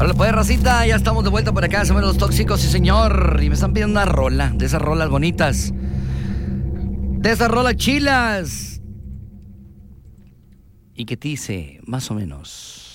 Hola, pues, racita, ya estamos de vuelta por acá, somos los tóxicos, sí señor. Y me están pidiendo una rola, de esas rolas bonitas, de esas rolas chilas. Y que te dice, más o menos.